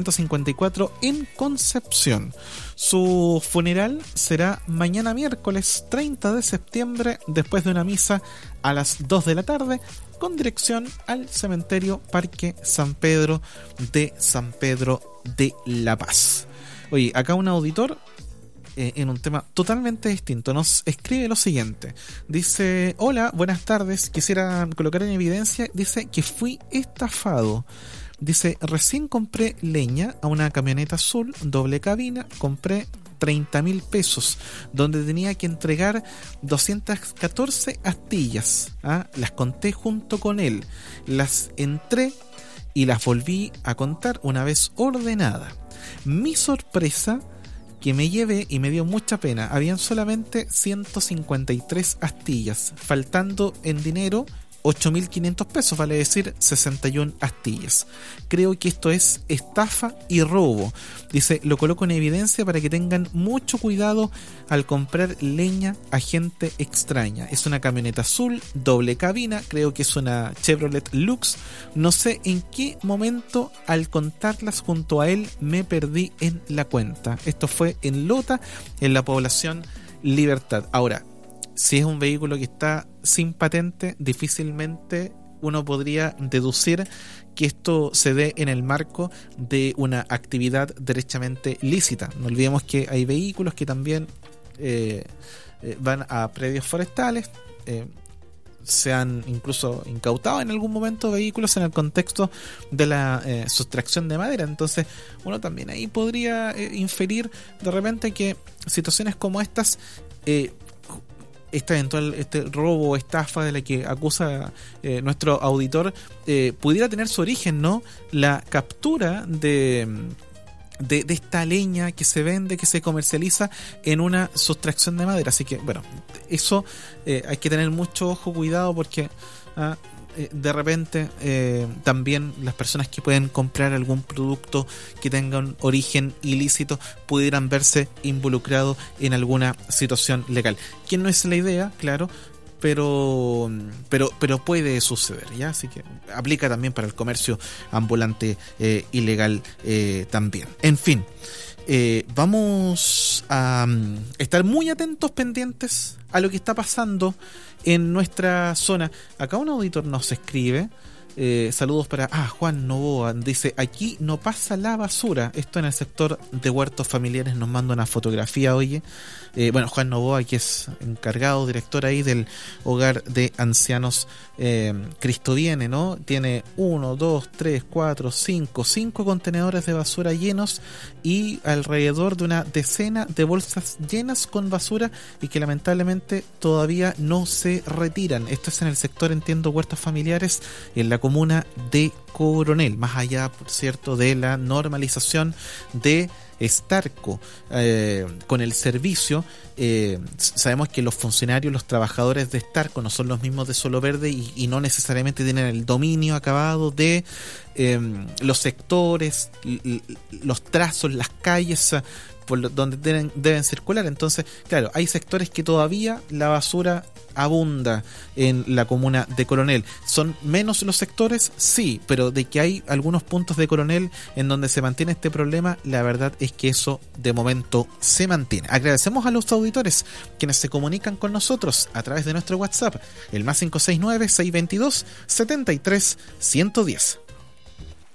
154 en Concepción. Su funeral será mañana miércoles 30 de septiembre después de una misa a las 2 de la tarde con dirección al cementerio Parque San Pedro de La Paz. Oye, acá un auditor en un tema totalmente distinto nos escribe lo siguiente. Dice: hola, buenas tardes, quisiera colocar en evidencia, dice, que fui estafado. Dice: recién compré leña a una camioneta azul, doble cabina, compré 30.000 pesos, donde tenía que entregar 214 astillas. Las conté junto con él, las entré y las volví a contar una vez ordenada. Mi sorpresa, que me llevé y me dio mucha pena, habían solamente 153 astillas, faltando en dinero 8.500 pesos, vale decir 61 astillas. Creo que esto es estafa y robo. Dice: lo coloco en evidencia para que tengan mucho cuidado al comprar leña a gente extraña. Es una camioneta azul, doble cabina, creo que es una Chevrolet Lux. No sé en qué momento al contarlas junto a él me perdí en la cuenta. Esto fue en Lota, en la población Libertad. Ahora, si es un vehículo que está sin patente, difícilmente uno podría deducir que esto se dé en el marco de una actividad derechamente lícita. No olvidemos que hay vehículos que también van a predios forestales, se han incluso incautado en algún momento vehículos en el contexto de la sustracción de madera. Entonces uno también ahí podría inferir de repente que situaciones como estas, este robo o estafa de la que acusa nuestro auditor, pudiera tener su origen, ¿no? La captura de esta leña que se vende, que se comercializa en una sustracción de madera. Así que, bueno, eso hay que tener mucho ojo, cuidado, porque de repente también las personas que pueden comprar algún producto que tenga un origen ilícito pudieran verse involucrados en alguna situación legal, que no es la idea, claro, pero puede suceder, ¿ya? Así que aplica también para el comercio ambulante ilegal también. En fin, vamos a estar muy atentos, pendientes a lo que está pasando en nuestra zona. Acá un auditor nos escribe, saludos para Juan Novoa, dice: aquí no pasa la basura. Esto en el sector de huertos familiares. Nos manda una fotografía, oye. Bueno, Juan Novoa, que es encargado, director ahí del hogar de ancianos Cristo Viene, ¿no? Tiene 1, 2, 3, 4, 5 contenedores de basura llenos y alrededor de una decena de bolsas llenas con basura y que lamentablemente todavía no se retiran. Esto es en el sector, entiendo, huertos familiares en la comuna de Coronel, más allá, por cierto, de la normalización de Starco con el servicio. Sabemos que los funcionarios, los trabajadores de Starco no son los mismos de Suelo Verde y no necesariamente tienen el dominio acabado de los sectores, los trazos, las calles por donde deben circular. Entonces, claro, hay sectores que todavía la basura abunda en la comuna de Coronel. ¿Son menos los sectores? Sí, pero de que hay algunos puntos de Coronel en donde se mantiene este problema, la verdad es que eso de momento se mantiene. Agradecemos a los auditores quienes se comunican con nosotros a través de nuestro WhatsApp, el +569-622-73110.